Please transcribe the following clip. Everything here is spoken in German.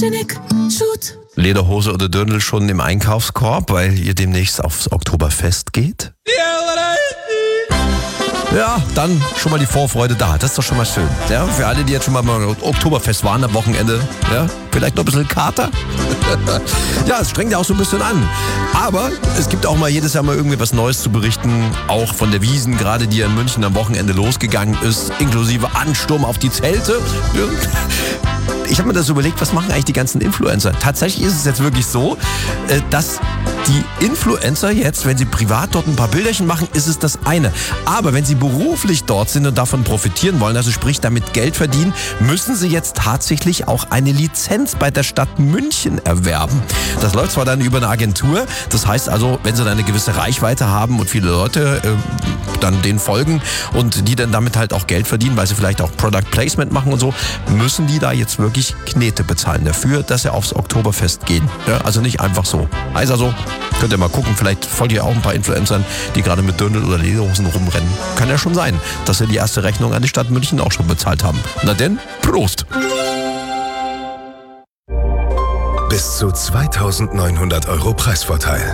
Genick, Shoot. Lederhose oder Dirndl schon im Einkaufskorb, weil ihr demnächst aufs Oktoberfest geht? Ja, dann schon mal die Vorfreude da. Das ist doch schon mal schön. Ja, für alle, die jetzt schon mal beim Oktoberfest waren am Wochenende. Ja, vielleicht noch ein bisschen Kater. Ja, es strengt ja auch so ein bisschen an. Aber es gibt auch mal jedes Jahr mal irgendwie was Neues zu berichten. Auch von der Wiesn, gerade die in München am Wochenende losgegangen ist. Inklusive Ansturm auf die Zelte. Ja. Ich habe mir das überlegt, was machen eigentlich die ganzen Influencer? Tatsächlich ist es jetzt wirklich so, dass die Influencer jetzt, wenn sie privat dort ein paar Bilderchen machen, ist es das eine. Aber wenn sie beruflich dort sind und davon profitieren wollen, also sprich damit Geld verdienen, müssen sie jetzt tatsächlich auch eine Lizenz bei der Stadt München erwerben. Das läuft zwar dann über eine Agentur, das heißt also, wenn sie dann eine gewisse Reichweite haben und viele Leute dann denen folgen und die dann damit halt auch Geld verdienen, weil sie vielleicht auch Product Placement machen und so, müssen die da jetzt wirklich Knete bezahlen dafür, dass sie aufs Oktoberfest gehen. Ja, also nicht einfach so. Heißt also, könnt ihr mal gucken, vielleicht folgt ihr auch ein paar Influencern, die gerade mit Dirndl oder Lederhosen rumrennen. Kann ja schon sein, dass sie die erste Rechnung an die Stadt München auch schon bezahlt haben. Na denn, Prost! Bis zu 2.900 € Preisvorteil.